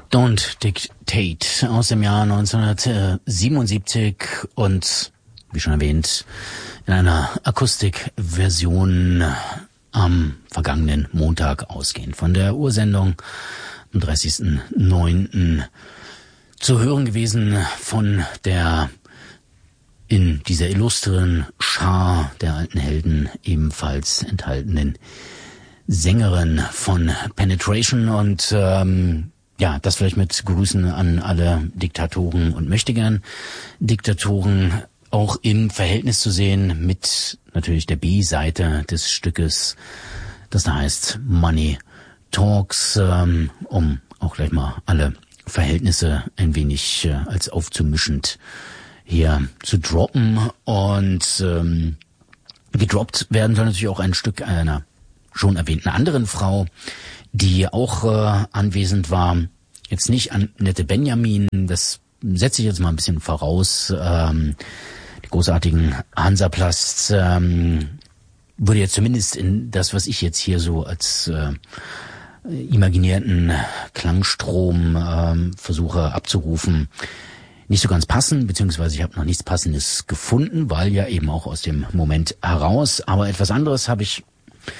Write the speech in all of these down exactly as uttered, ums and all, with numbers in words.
Don't Dictate aus dem Jahr neunzehnhundertsiebenundsiebzig und, wie schon erwähnt, in einer Akustikversion am vergangenen Montag ausgehend von der Ursendung am dreißigsten neunten zu hören gewesen von der in dieser illustren Schar der alten Helden ebenfalls enthaltenen Sängerin von Penetration und ähm, ja, das vielleicht mit Grüßen an alle Diktatoren und Möchtegern Diktatoren auch im Verhältnis zu sehen mit natürlich der B-Seite des Stückes, das da heißt Money Talks, ähm, um auch gleich mal alle Verhältnisse ein wenig äh, als aufzumischend hier zu droppen. Und ähm, gedroppt werden soll natürlich auch ein Stück einer schon erwähnten anderen Frau, die auch äh, anwesend war. Jetzt nicht Annette Benjamin, das setze ich jetzt mal ein bisschen voraus. Ähm, die großartigen Hansaplasts ähm, würde jetzt zumindest in das, was ich jetzt hier so als äh, imaginierten Klangstrom ähm, versuche abzurufen, nicht so ganz passen, beziehungsweise ich habe noch nichts Passendes gefunden, weil ja eben auch aus dem Moment heraus. Aber etwas anderes habe ich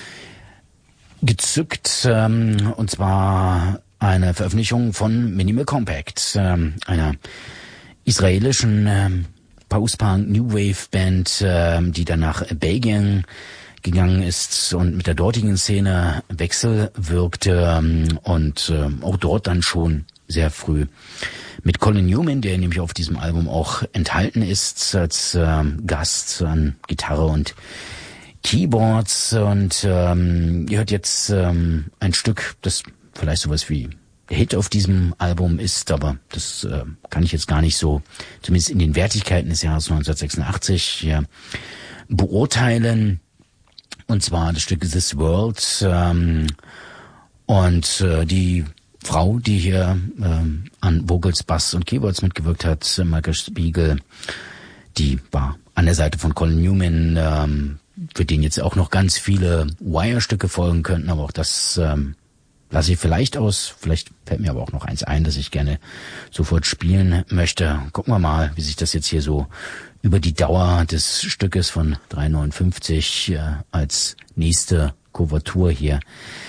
gezückt, ähm, und zwar eine Veröffentlichung von Minimal Compact, ähm, einer israelischen ähm, Post-Punk New Wave Band, ähm, die dann nach Belgien gegangen ist und mit der dortigen Szene wechselwirkte ähm, und ähm, auch dort dann schon sehr früh mit Colin Newman, der nämlich auf diesem Album auch enthalten ist als ähm, Gast an Gitarre und Keyboards. Und ähm, ihr hört jetzt ähm, ein Stück, das vielleicht sowas wie der Hit auf diesem Album ist, aber das äh, kann ich jetzt gar nicht so, zumindest in den Wertigkeiten des Jahres neunzehnhundertsechsundachtzig, ja, beurteilen. Und zwar das Stück This World. Ähm, und äh, die Frau, die hier ähm, an Vocals, Bass und Keyboards mitgewirkt hat, Michael Spiegel, die war an der Seite von Colin Newman, ähm, für den jetzt auch noch ganz viele Wire-Stücke folgen könnten, aber auch das ähm, lasse ich vielleicht aus. Vielleicht fällt mir aber auch noch eins ein, das ich gerne sofort spielen möchte. Gucken wir mal, wie sich das jetzt hier so über die Dauer des Stückes von drei neunundfünfzig äh, als nächste Kuvertur hier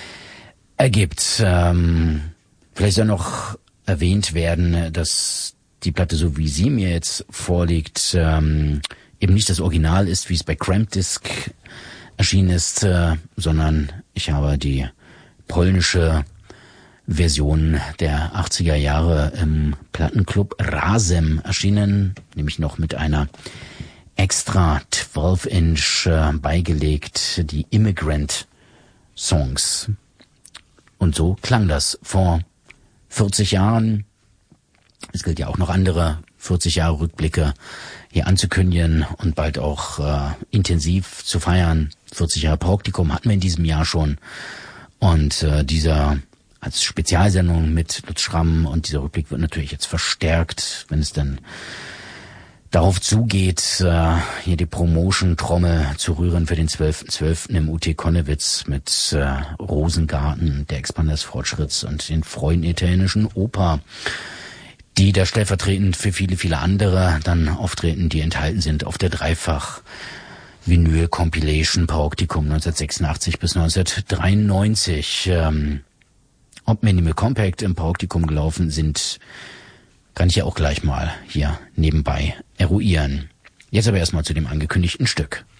ergibt. Ähm, vielleicht soll noch erwähnt werden, dass die Platte, so wie sie mir jetzt vorliegt, ähm, eben nicht das Original ist, wie es bei Cramp Disc erschienen ist, äh, sondern ich habe die polnische Version der achtziger Jahre im Plattenclub Razem erschienen, nämlich noch mit einer extra zwölf Inch äh, beigelegt, die Immigrant Songs. Und so klang das vor vierzig Jahren. Es gilt ja auch noch andere vierzig Jahre Rückblicke hier anzukündigen und bald auch äh, intensiv zu feiern. vierzig Jahre Praktikum hatten wir in diesem Jahr schon. Und äh, dieser als Spezialsendung mit Lutz Schramm und dieser Rückblick wird natürlich jetzt verstärkt, wenn es dann darauf zugeht, äh, hier die Promotion-Trommel zu rühren für den zwölften zwölften im U T Konnewitz mit äh, Rosengarten, der Expander des Fortschritts und den Freunden italienischen Oper, die da stellvertretend für viele, viele andere dann auftreten, die enthalten sind auf der Dreifach Vinyl Compilation Pauktikum neunzehnhundertsechsundachtzig bis neunzehnhundertdreiundneunzig. Ähm, ob Minimal Compact im Pauktikum gelaufen sind, kann ich ja auch gleich mal hier nebenbei eruieren. Jetzt aber erstmal zu dem angekündigten Stück.